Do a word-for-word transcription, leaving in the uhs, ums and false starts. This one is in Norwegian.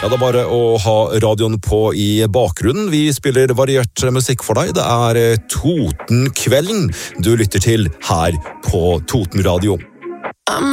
Ja, det er bare å ha radioen på i bakgrunnen. Vi spiller variert musikk for deg. Det er Totenkvelden du lytter til her på Toten Radio.